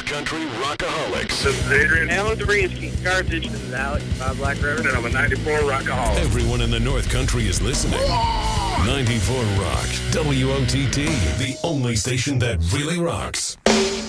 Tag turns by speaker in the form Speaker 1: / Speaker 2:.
Speaker 1: Country Rockaholics.
Speaker 2: This is Adrian.
Speaker 3: Alan Zabrinsky. Carthage. This is Alex. Bob Black River.
Speaker 2: And I'm a 94 Rockaholic.
Speaker 1: Everyone in the North Country is listening. 94 Rock. WOTT, the only station that really rocks.